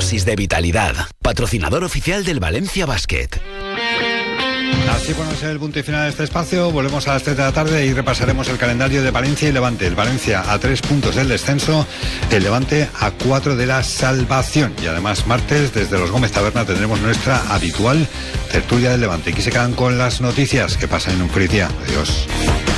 dosis de vitalidad. Patrocinador oficial del Valencia Basket. Así ponemos el punto y final de este espacio. Volvemos a las 3 de la tarde y repasaremos el calendario de Valencia y Levante. El Valencia a 3 puntos del descenso, el Levante a 4 de la salvación. Y además martes desde los Gómez Taberna tendremos nuestra habitual tertulia del Levante. Aquí se quedan con las noticias. Que pasen un feliz día. Adiós.